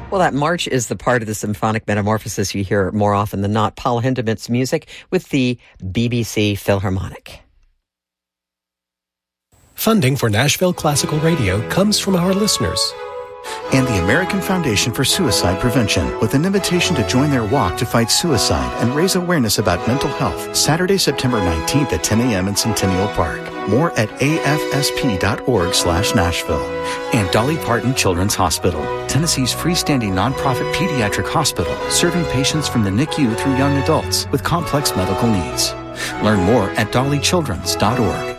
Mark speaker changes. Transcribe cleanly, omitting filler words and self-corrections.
Speaker 1: Well, that march is the part of the symphonic metamorphosis you hear more often than not. Paul Hindemith's music with the BBC Philharmonic.
Speaker 2: Funding for Nashville Classical Radio comes from our listeners.
Speaker 3: And the American Foundation for Suicide Prevention, with an invitation to join their walk to fight suicide and raise awareness about mental health. Saturday, September 19th at 10 a.m. in Centennial Park. More at afsp.org/Nashville. And Dolly Parton Children's Hospital, Tennessee's freestanding nonprofit pediatric hospital, serving patients from the NICU through young adults with complex medical needs. Learn more at dollychildrens.org.